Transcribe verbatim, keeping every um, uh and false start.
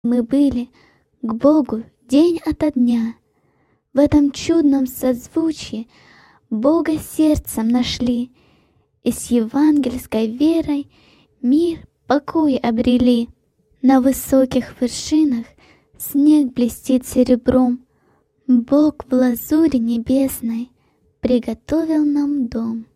Мы были к Богу день ото дня. В этом чудном созвучии Бога сердцем нашли, и с евангельской верой мир, покой обрели. На высоких вершинах снег блестит серебром. Бог в лазури небесной приготовил нам дом.